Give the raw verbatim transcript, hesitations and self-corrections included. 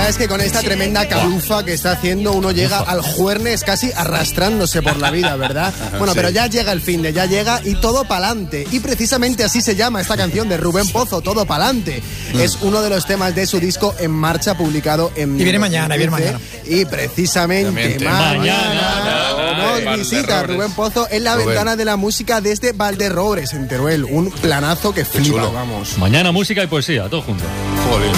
verdad es que con esta tremenda calufa que está haciendo uno llega al juernes casi arrastrándose por la vida, ¿verdad? Bueno, sí. Pero ya llega el fin de, ya llega y todo pa'lante. Y precisamente así se llama esta canción de Rubén Pozo, Todo pa'lante. Mm. Es uno de los temas de su disco En Marcha, publicado en... Y viene mañana, viene mañana. Y precisamente mañana, mañana nos visita Rubén Pozo en la Rubén. Ventana de la música desde Valderrobres, en Teruel. Un planazo que flipa, vamos. Mañana música y poesía, todo junto. Joder.